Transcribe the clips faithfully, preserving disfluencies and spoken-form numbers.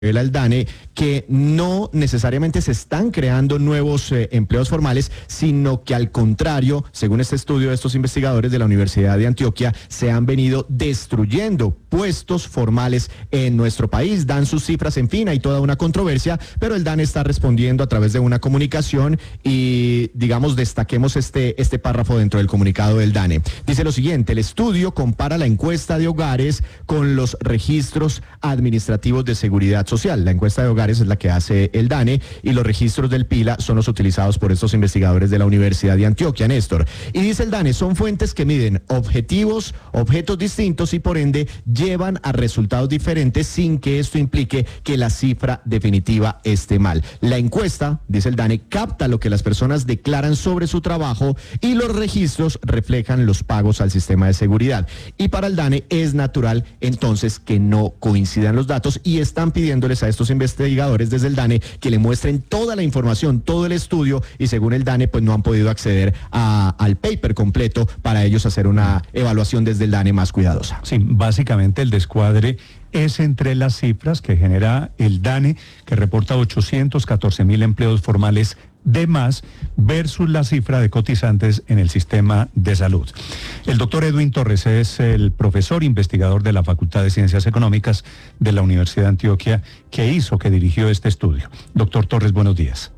revela el DANE que no necesariamente se están creando nuevos eh, empleos formales, sino que al contrario, según este estudio de estos investigadores de la Universidad de Antioquia, se han venido destruyendo puestos formales en nuestro país. Dan sus cifras, en fin, hay toda una controversia, pero el DANE está respondiendo a través de una comunicación y, digamos, destaquemos este, este párrafo dentro del comunicado del DANE. Dice lo siguiente: el estudio compara la encuesta de hogares con los registros administrativos de seguridad social. La encuesta de hogares es la que hace el DANE y los registros del PILA son los utilizados por estos investigadores de la Universidad de Antioquia, Néstor. Y dice el DANE, son fuentes que miden objetivos, objetos distintos y por ende llevan a resultados diferentes sin que esto implique que la cifra definitiva esté mal. La encuesta, dice el DANE, capta lo que las personas declaran sobre su trabajo y los registros reflejan los pagos al sistema de seguridad. Y para el DANE es natural entonces que no coincidan los datos y están pidiendo a estos investigadores desde el DANE que le muestren toda la información, todo el estudio, y según el DANE pues no han podido acceder a, al paper completo para ellos hacer una evaluación desde el DANE más cuidadosa. Sí, básicamente el descuadre es entre las cifras que genera el DANE, que reporta ochocientos catorce mil empleos formales de más, versus la cifra de cotizantes en el sistema de salud. El doctor Edwin Torres es el profesor investigador de la Facultad de Ciencias Económicas de la Universidad de Antioquia, que hizo, que dirigió este estudio. Doctor Torres, buenos días.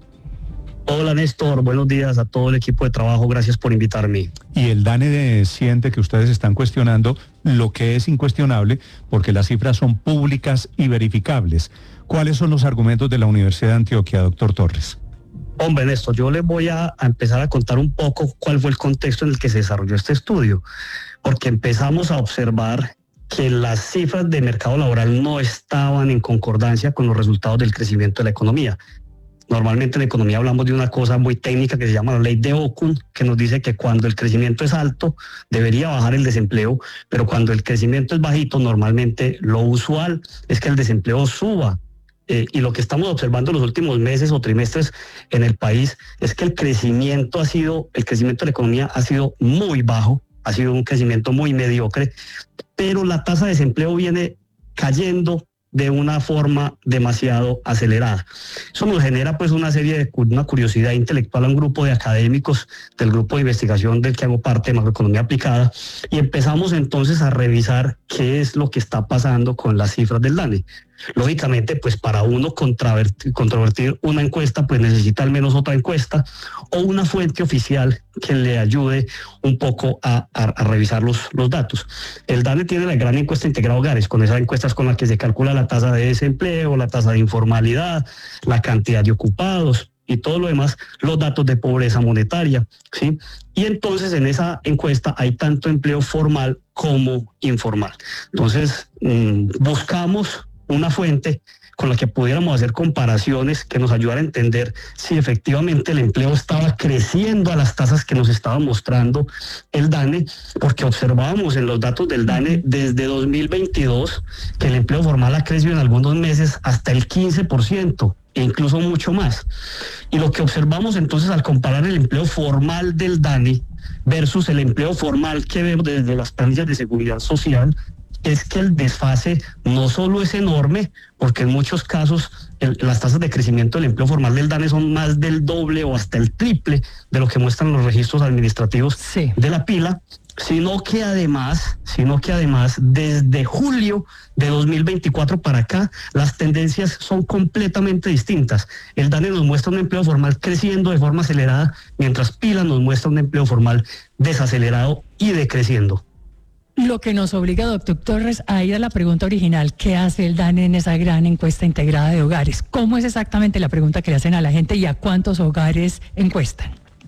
Hola Néstor, buenos días a todo el equipo de trabajo, gracias por invitarme. Y el DANE de, siente que ustedes están cuestionando lo que es incuestionable, porque las cifras son públicas y verificables. ¿Cuáles son los argumentos de la Universidad de Antioquia, doctor Torres? Hombre, Néstor, yo les voy a, a empezar a contar un poco cuál fue el contexto en el que se desarrolló este estudio, porque empezamos a observar que las cifras de mercado laboral no estaban en concordancia con los resultados del crecimiento de la economía. Normalmente en economía hablamos de una cosa muy técnica que se llama la ley de Okun, que nos dice que cuando el crecimiento es alto debería bajar el desempleo, pero cuando el crecimiento es bajito, normalmente lo usual es que el desempleo suba. Eh, y lo que estamos observando en los últimos meses o trimestres en el país es que el crecimiento ha sido, el crecimiento de la economía ha sido muy bajo, ha sido un crecimiento muy mediocre, pero la tasa de desempleo viene cayendo de una forma demasiado acelerada. Eso nos genera pues una serie de una curiosidad intelectual a un grupo de académicos del grupo de investigación del que hago parte, de Macroeconomía Aplicada, y empezamos entonces a revisar qué es lo que está pasando con las cifras del DANE. Lógicamente, pues para uno controvertir, controvertir una encuesta, pues necesita al menos otra encuesta o una fuente oficial que le ayude un poco a, a, a revisar los, los datos. El DANE tiene la gran encuesta integrada hogares, con esas encuestas con las que se calcula la tasa de desempleo, la tasa de informalidad, la cantidad de ocupados y todo lo demás, los datos de pobreza monetaria, ¿sí? Y entonces en esa encuesta hay tanto empleo formal como informal. Entonces mmm, buscamos una fuente con la que pudiéramos hacer comparaciones que nos ayudara a entender si efectivamente el empleo estaba creciendo a las tasas que nos estaba mostrando el DANE, porque observábamos en los datos del DANE desde dos mil veintidós que el empleo formal ha crecido en algunos meses hasta el quince por ciento e incluso mucho más. Y lo que observamos entonces al comparar el empleo formal del DANE versus el empleo formal que vemos desde las planillas de seguridad social, es que el desfase no solo es enorme, porque en muchos casos el, las tasas de crecimiento del empleo formal del DANE son más del doble o hasta el triple de lo que muestran los registros administrativos sí. de la PILA, sino que además, sino que además desde julio de dos mil veinticuatro para acá, las tendencias son completamente distintas. El DANE nos muestra un empleo formal creciendo de forma acelerada, mientras PILA nos muestra un empleo formal desacelerado y decreciendo. Lo que nos obliga, doctor Torres, a ir a la pregunta original: ¿qué hace el DANE en esa gran encuesta integrada de hogares? ¿Cómo es exactamente la pregunta que le hacen a la gente y a cuántos hogares encuestan?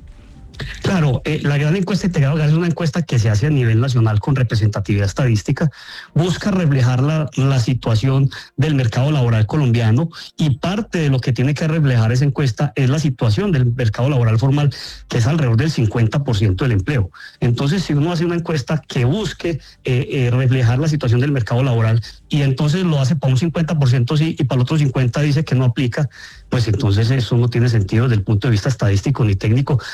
Claro, eh, la gran encuesta integrada de hogares es una encuesta que se hace a nivel nacional con representatividad estadística, busca reflejar la, la situación del mercado laboral colombiano, y parte de lo que tiene que reflejar esa encuesta es la situación del mercado laboral formal, que es alrededor del cincuenta por ciento del empleo. Entonces, si uno hace una encuesta que busque eh, eh, reflejar la situación del mercado laboral y entonces lo hace para un cincuenta por ciento sí y para el otro cincuenta por ciento dice que no aplica, pues entonces eso no tiene sentido desde el punto de vista estadístico, ni técnico, ni de lo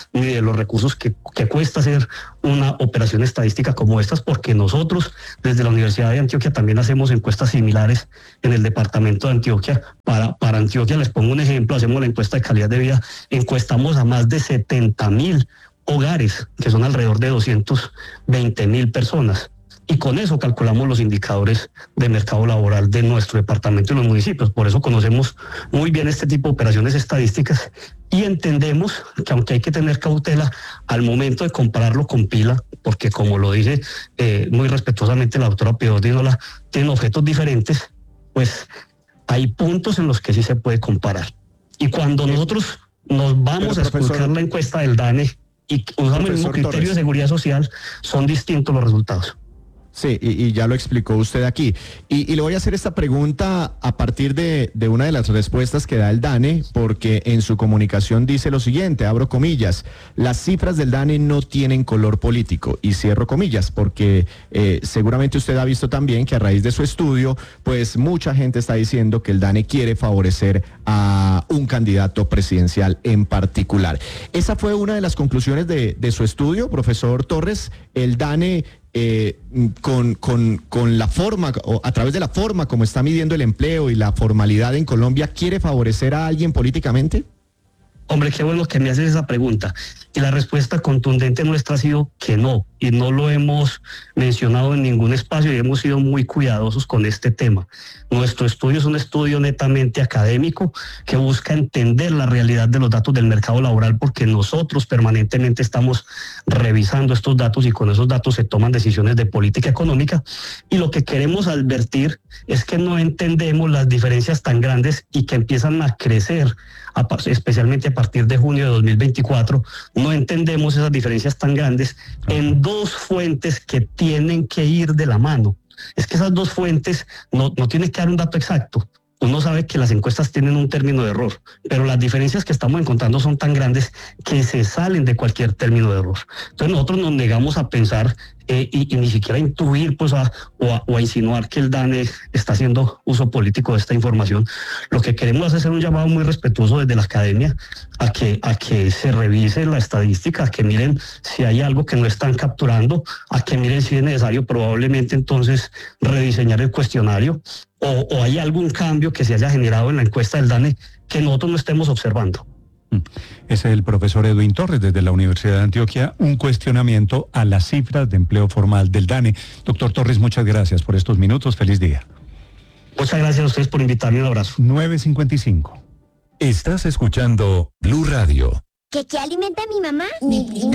los recursos que, que cuesta hacer una operación estadística como estas, porque nosotros desde la Universidad de Antioquia también hacemos encuestas similares en el departamento de Antioquia. Para, para Antioquia, les pongo un ejemplo, hacemos la encuesta de calidad de vida, encuestamos a más de setenta mil hogares, que son alrededor de doscientas veinte mil personas. Y con eso calculamos los indicadores de mercado laboral de nuestro departamento y los municipios. Por eso conocemos muy bien este tipo de operaciones estadísticas y entendemos que aunque hay que tener cautela al momento de compararlo con Pila, porque como lo dice eh, muy respetuosamente la doctora Piedodinola, tienen objetos diferentes, pues hay puntos en los que sí se puede comparar. Y cuando nosotros nos vamos Pero, a escuchar la encuesta del DANE y usamos el mismo criterio Torres. de seguridad social, son distintos los resultados. Sí, y, y ya lo explicó usted aquí. Y, y le voy a hacer esta pregunta a partir de, de una de las respuestas que da el DANE, porque en su comunicación dice lo siguiente, abro comillas, las cifras del DANE no tienen color político, y cierro comillas, porque eh, seguramente usted ha visto también que a raíz de su estudio, pues mucha gente está diciendo que el DANE quiere favorecer a un candidato presidencial en particular. Esa fue una de las conclusiones de, de su estudio, profesor Torres. El DANE Eh, con, con, con la forma, o a través de la forma como está midiendo el empleo y la formalidad en Colombia, ¿quiere favorecer a alguien políticamente? Hombre, qué bueno que me haces esa pregunta. Y la respuesta contundente nuestra ha sido que no, y no lo hemos mencionado en ningún espacio y hemos sido muy cuidadosos con este tema. Nuestro estudio es un estudio netamente académico que busca entender la realidad de los datos del mercado laboral, porque nosotros permanentemente estamos revisando estos datos y con esos datos se toman decisiones de política económica, y lo que queremos advertir es que no entendemos las diferencias tan grandes y que empiezan a crecer, especialmente a partir de junio de dos mil veinticuatro, no entendemos esas diferencias tan grandes en dos fuentes que tienen que ir de la mano. Es que esas dos fuentes no, no tienen que dar un dato exacto. Uno sabe que las encuestas tienen un término de error, pero las diferencias que estamos encontrando son tan grandes que se salen de cualquier término de error. Entonces nosotros nos negamos a pensar eh, y, y ni siquiera a intuir pues, a, o, a, o a insinuar que el DANE está haciendo uso político de esta información. Lo que queremos hacer es un llamado muy respetuoso desde la academia a que, a que se revise la estadística, a que miren si hay algo que no están capturando, a que miren si es necesario probablemente entonces rediseñar el cuestionario, O, o hay algún cambio que se haya generado en la encuesta del DANE que nosotros no estemos observando. Es el profesor Edwin Torres desde la Universidad de Antioquia, un cuestionamiento a las cifras de empleo formal del DANE. Doctor Torres, muchas gracias por estos minutos. Feliz día. Muchas gracias a ustedes por invitarme. Un abrazo. nueve cincuenta y cinco. Estás escuchando Blue Radio. ¿Qué, qué alimenta a mi mamá? Mi